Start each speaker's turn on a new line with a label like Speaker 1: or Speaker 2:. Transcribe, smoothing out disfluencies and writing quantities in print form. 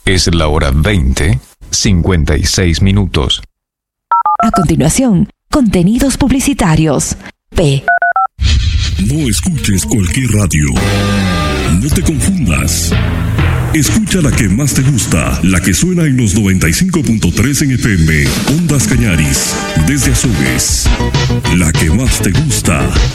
Speaker 1: Es la hora 20:56.
Speaker 2: A continuación, contenidos publicitarios. P.
Speaker 3: No escuches cualquier radio. No te confundas. Escucha la que más te gusta, la que suena en los 95.3 en FM, Ondas Cañaris, desde Azogues. La que más te gusta.